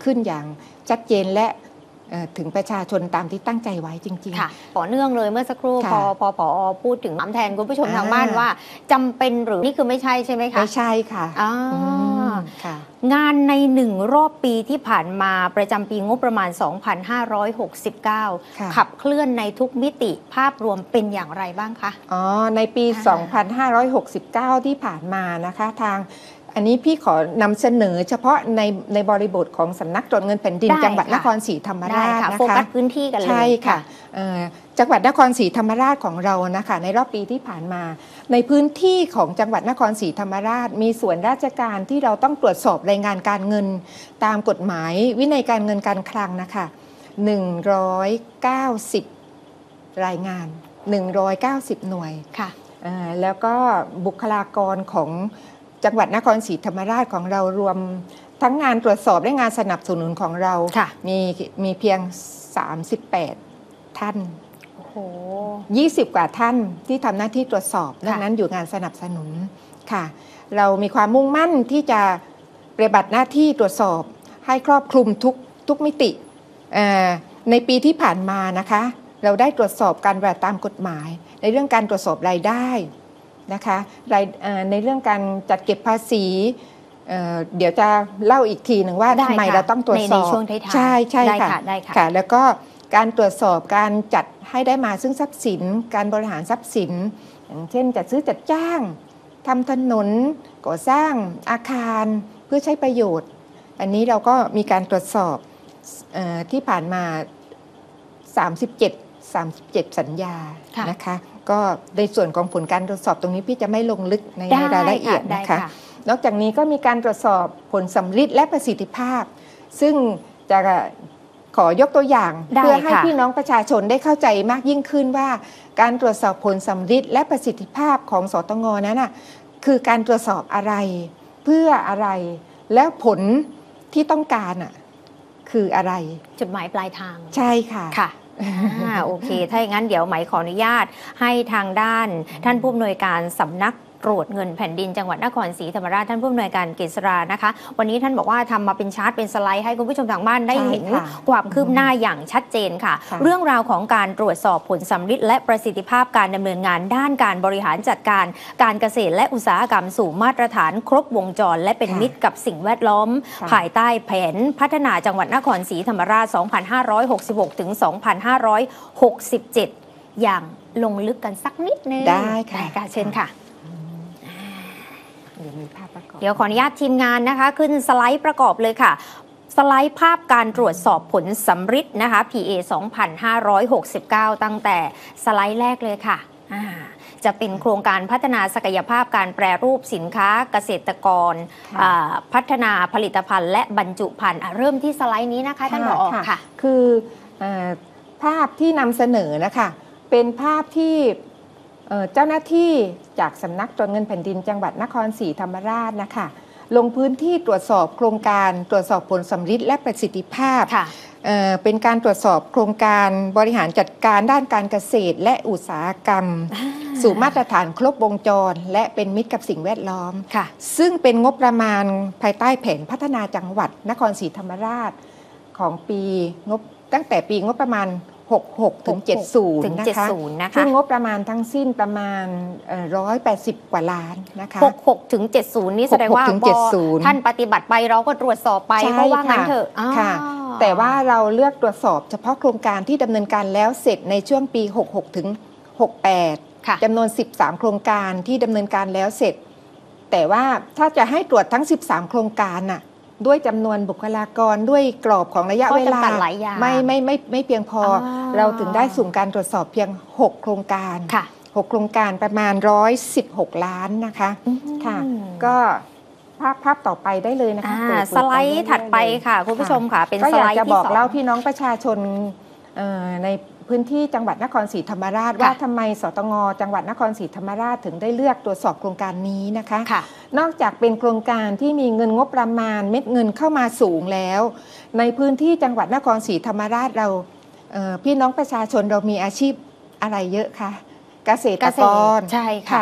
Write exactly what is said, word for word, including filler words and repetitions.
ขึ้นอย่างชัดเจนและถึงประชาชนตามที่ตั้งใจไว้จริงๆค่ะต่อเนื่องเลยเมื่อสักครู่พอพอพอพูดถึงถามแทนคุณผู้ชมทางบ้านว่าจำเป็นหรือนี่คือไม่ใช่ใช่ไหมคะไม่ใช่ค่ะอ่าค่ะงานในหนึ่งรอบปีที่ผ่านมาประจำปีงบประมาณ สองพันห้าร้อยหกสิบเก้า ขับเคลื่อนในทุกมิติภาพรวมเป็นอย่างไรบ้างคะอ๋อในปี สองพันห้าร้อยหกสิบเก้า ที่ผ่านมานะคะทางอันนี้พี่ขอนำเสนอเฉพาะในในบริบทของสำนักตรวจเงินแผ่นดินจังหวัดนครศรีธรรมราชนะคะโฟกัสพื้นที่กันเลยใช่ค่ะจังหวัดนครศรีธรรมราชของเรานะคะในรอบปีที่ผ่านมาในพื้นที่ของจังหวัดนครศรีธรรมราชมีส่วนราชการที่เราต้องตรวจสอบรายงานการเงินตามกฎหมายวินัยการเงินการคลังนะคะหนึ่งร้อยเก้าสิบรายงานหนึ่งร้อยเก้าสิบหน่วยค่ะแล้วก็บุคลากรของจังหวัดนครศรีธรรมราชของเรารวมทั้งงานตรวจสอบและงานสนับสนุนของเรามีมีเพียงสามสิบแปดท่านโอ้โหยี่สิบกว่าท่านที่ทำหน้าที่ตรวจสอบดังนั้นอยู่งานสนับสนุนค่ะเรามีความมุ่งมั่นที่จะปฏิบัติหน้าที่ตรวจสอบให้ครอบคลุมทุกทุกมิติในปีที่ผ่านมานะคะเราได้ตรวจสอบการปฏิบัติตามกฎหมายในเรื่องการตรวจสอบรายได้นะคะในเรื่องการจัดเก็บภาษี เ, เดี๋ยวจะเล่าอีกทีหนึ่งว่าทำไมเราต้องตรวจสอบใช่ใช่ค่ะค่ะแล้วก็การตรวจสอบการจัดให้ได้มาซึ่งทรัพย์สินการบริหารทรัพย์สินอย่างเช่นจัดซื้อจัดจ้างทำถนนก่อสร้างอาคารเพื่อใช้ประโยชน์อันนี้เราก็มีการตรวจสอบออที่ผ่านมาสามสิบเจ็ด สามสิบเจ็ดสัญญานะคะก็ในส่วนของผลการตรวจสอบตรงนี้พี่จะไม่ลงลึกในรายละเอียดนะคะนอกจากนี้ก็มีการตรวจสอบผลสำลิดและประสิทธิภาพซึ่งจะขอยกตัวอย่างเพื่อให้พี่น้องประชาชนได้เข้าใจมากยิ่งขึ้นว่าการตรวจสอบผลสำลิดและประสิทธิภาพของสตง.นั้นน่ะคือการตรวจสอบอะไรเพื่ออะไรแล้วผลที่ต้องการน่ะคืออะไรจุดหมายปลายทางใช่ค่ะค่ะโอเคถ้าอย่างนั้นเดี๋ยวไหมขออนุญาตให้ทางด้านท่านผู้อำนวยการสำนักตรวจเงินแผ่นดินจังหวัดนครศรีธรรมราชท่านผู้อำนวยการกฤษรานะคะวันนี้ท่านบอกว่าทำมาเป็นชาร์ตเป็นสไลด์ให้คุณผู้ชมทางบ้านได้เห็นความคืบหน้าอย่างชัดเจนค่ะเรื่องราวของการตรวจสอบผลสำลิดและประสิทธิภาพการดำเนินงานด้านการบริหารจัดการการเกษตรและอุตสาหกรรมสู่มาตรฐานครบวงจรและเป็นมิตรกับสิ่งแวดล้อมภายใต้แผนพัฒนาจังหวัดนครศรีธรรมราช สองพันห้าร้อยหกสิบหก ถึง สองพันห้าร้อยหกสิบเจ็ด อย่างลงลึกกันสักนิดนึงได้ค่ะเชิญค่ะเดี๋ยวมีภาพประกอบเดี๋ยวขออนุญาตทีมงานนะคะขึ้นสไลด์ประกอบเลยค่ะสไลด์ภาพการตรวจสอบผลสำริดนะคะ พี เอ สองพันห้าร้อยหกสิบเก้า ตั้งแต่สไลด์แรกเลยค่ะจะเป็นโครงการพัฒนาศักยภาพการแปรรูปสินค้าเกษตรกรพัฒนาผลิตภัณฑ์และบรรจุภัณฑ์เริ่มที่สไลด์นี้นะคะท่านผอ.ค่ะคือภาพที่นำเสนอนะคะเป็นภาพที่เจ้าหน้าที่จากสำนักตรวจเงินแผ่นดินจังหวัดนครศรีธรรมราชนะคะลงพื้นที่ตรวจสอบโครงการตรวจสอบผลสำลิดและประสิทธิภาพเ, เป็นการตรวจสอบโครงการบริหารจัดการด้านการเกษตรและอุตสาหกรรมสู่มาตรฐานครบวงจรและเป็นมิตรกับสิ่งแวดล้อมซึ่งเป็นงบประมาณภายใต้แผนพัฒนาจังหวัดนครศรีธรรมราชของปีงบตั้งแต่ปีงบประมาณหกสิบหก ถึง เจ็ดสิบ นะคะซึ่งงบประมาณทั้งสิ้นประมาณหนึ่งร้อยแปดสิบกว่าล้านนะคะหกสิบหก ถึง เจ็ดสิบ นี่แสดงว่าท่านปฏิบัติไปเราก็ตรวจสอบไปเพราะว่างั้นเถอะค่ะแต่ว่าเราเลือกตรวจสอบเฉพาะโครงการที่ดำเนินการแล้วเสร็จในช่วงปีหกสิบหก ถึง หกสิบแปดจำนวนสิบสามโครงการที่ดำเนินการแล้วเสร็จแต่ว่าถ้าจะให้ตรวจทั้งสิบสามโครงการน่ะด้วยจำนวนบุคลากรด้วยกรอบของระยะเวลาไม่ไม่ไม่ไม่เพียงพอเราถึงได้สุ่มการตรวจสอบเพียงหกโครงการหกโครงการประมาณหนึ่งร้อยสิบหกล้านนะคะค่ะก็ภาพภาพต่อไปได้เลยนะคะสไลด์ถัดไปค่ะคุณผู้ชมค่ะเป็นสไลด์ที่สองก็อยากจะบอกเล่าพี่น้องประชาชนในพื้นที่จังหวัดนครศรีธรรมราชว่าทำไมสตง.จังหวัดนครศรีธรรมราชถึงได้เลือกตรวจสอบโครงการนี้นะคะนอกจากเป็นโครงการที่มีเงินงบประมาณเม็ดเงินเข้ามาสูงแล้วในพื้นที่จังหวัดนครศรีธรรมราชเราพี่น้องประชาชนเรามีอาชีพอะไรเยอะคะเกษตรกรใช่ค่ะ